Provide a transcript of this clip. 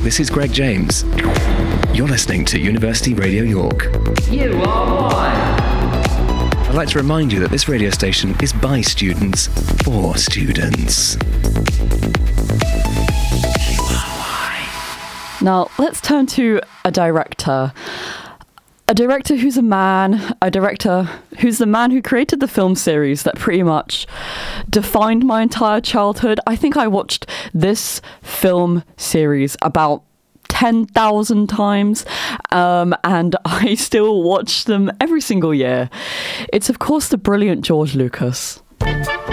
this is Greg James. You're listening to University Radio York. You are one. I'd like to remind you that this radio station is by students, for students. Now, let's turn to a director. A director who's the man who created the film series that pretty much defined my entire childhood. I think I watched this film series about 10,000 times, and I still watch them every single year. It's, of course, the brilliant George Lucas.